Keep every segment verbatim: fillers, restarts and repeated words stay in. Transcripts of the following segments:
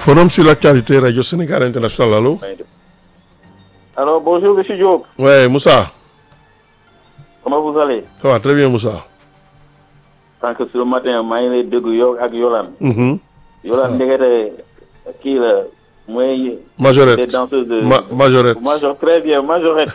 Forum sur l'actualité, Radio Sénégal International, allô? Alors, bonjour, monsieur Diop. Ouais, Moussa. Comment vous allez? Ça va très bien, Moussa. Tant que ce matin, maa ngi lay dégg yow ak Yolan. Mhm. Yolan ndekete kii la mooy. Majorette. des danseuses de. Ma majorette. Major très bien majorette.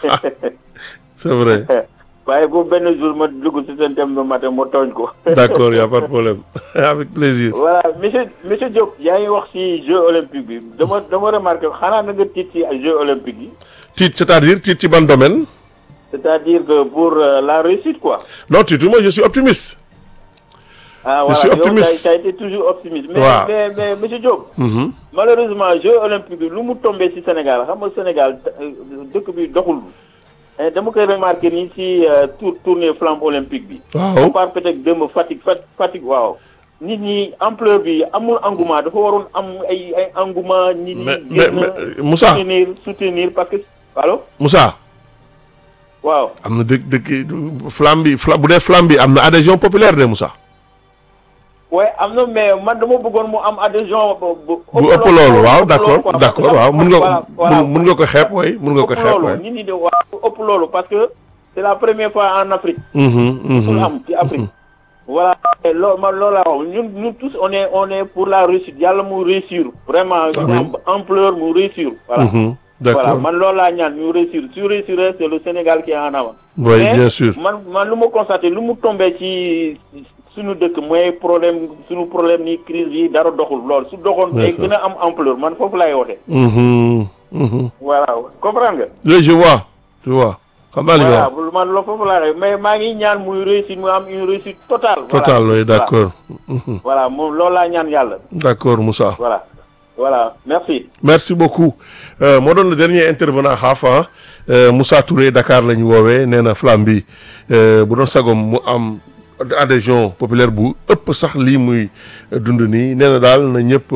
C'est vrai. waaye bu benn jour ma dugg ci seen thème de matin ma tooñ ko. D'accord, y a pas de problème. Avec plaisir. voilà monsieur monsieur Diop yaa ngi wax ci Jeux olympiques bi dama dama remarqué xanaa na nga tiit ci Jeux olympiques yi. Tiit, c'est-à-dire tiit ci ban domaine? C'est-à-dire que pour euh, la réussite quoi. Non, tiit, moi je suis optimiste. Ah, je voilà. suis optimiste. Tu as été toujours optimiste. Mais, wow. mais, mais, mais monsieur Diop, Mm-hmm. malheureusement, Jeux olympiques, nous sommes tombés au Sénégal. Au Sénégal, depuis Dohoul, je me remarque ici, tour tourner flamme olympique. Wow. On parle peut-être de me fatigue, fatigue, wow. Ni ni ampleur bi amul engouement dafa waroon am ay ay engouement ni ni mais mais Moussa soutenir soutenir parce que allô Moussa waaw am na dëkk dëkk flamme bi flamme bu dee flamme bi am na adhésion populaire de Moussa. ouais am na mais man dama bëggoon mu am adhésion bu bu ëpp loolu waaw d'accord d'accord waaw mun nga mun nga ko xeeb way mun nga ko xeeb way nit ñi de waaw bu ëpp loolu parce que c'est la première fois en Afrique. pour am ci Afrique. voilà loolu man loolu laa wax ñun ñun tous on est on est pour la réussite yàlla mu réussir. vraiment ampleur mu réussir. voilà d'accord voilà man loolu laa ñaan ñu réussir su réussir c'est le Sénégal qui est en avant. oui bien sûr man man lu ma constaté lu mu tombé ci suñu dëkk mooy problème suñu problème ni crise yi dara doxul lool su doxoon. day gën a am ampleur man foofu laay wootee. voilà comprendre nga. oui je vois je vois. xam naa li nga voilà man loolu foofu laa mais maa ngi ñaan muy réussir mu am une réussite totale. totale oui d'accord. voilà moom loolu laa ñaan yàlla. d'accord Moussa. voilà voilà merci. merci beaucoup moo doon le dernier intervenant xaafa Moussa Touré Dakar la ñu woowee nee na flamme bi bu doon sagom mu am adhésion populaire bu ëpp sax lii muy dund nii nee na daal na ñëpp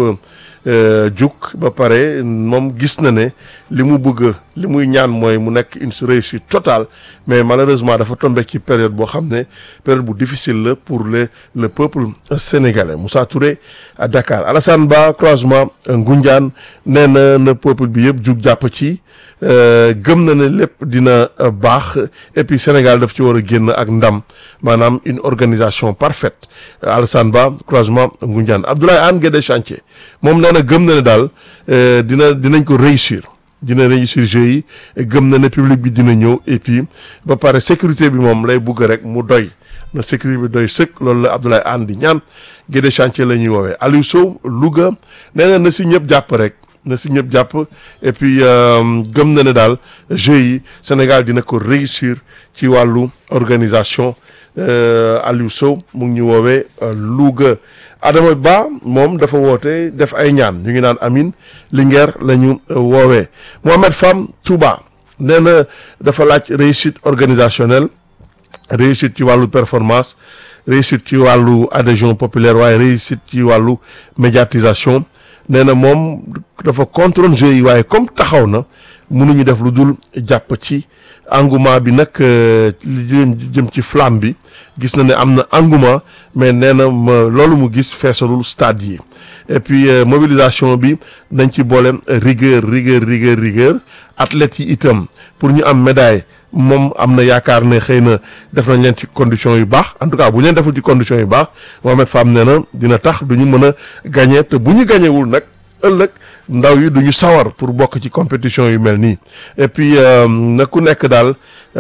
juk ba pare moom gis na ne li mu bëgg li muy ñaan mooy mu nekk une réussite totale mais malheureusement dafa tombé ci période boo xam ne période bu difficile la pour le le peuple sénégalais Moussa Touré à Dakar. Alassane Ba croisement Ngoundiane nee na na peuple bi yëpp jug jàpp ci gëm na ne lépp dina baax et puis Sénégal daf ci war a génn ak ndam maanaam une organisation parfaite Alassane Ba croisement Ngoundiane. Abdoulaye Anne Guédé Chantier moom nee na gëm na ne daal dina dinañ ko réussir dina réussir jeux yi gëm na ne public bi dina ñëw et puis ba pare sécurité bi moom lay bugg rek mu doy na sécurité bi doy sëkk loolu la Abdoulaye Anne di ñaan Guédé Chantier la ñuy woowee. Aliou Sow Louga nee na na si ñëpp jàpp rek na si ñëpp jàpp et puis gëm na ne daal jeux yi Sénégal dina ko réussir ci wàllu organisation Aliou Sow mu ngi ñu woowee Louga. Adama Ba moom dafa woote def ay ñaan ñu ngi naan amin Linguère la ñu woowee Mohamed Fam Touba nee na dafa laaj réussite organisationnelle réussite ci wàllu performance réussite ci wàllu adhésion populaire waaye réussite ci wàllu médiatisation nee na moom dafa contrôle jeu yi waaye comme taxaw na mënuñu def lu dul jàpp ci engouement bi nag li jëm ci flamme bi gis na ne am na engouement mais nee na loolu mu gis feesalul stade yi et puis mobilisation bi nañ ci boole rigueur rigueur rigueur rigueur athlètes yi itam pour ñu am médaille moom am na yaakaar ne xëy na def nañ leen ci conditions yu baax en tout cas bu ñu leen deful ci conditions yu baax Mohamed Fam nee na dina tax du ñu mën a gagner te bu ñu gagner wul nag ëllëg ndaw yi du ñu sawar pour bokk ci compétition yu mel nii et puis na ku nekk daal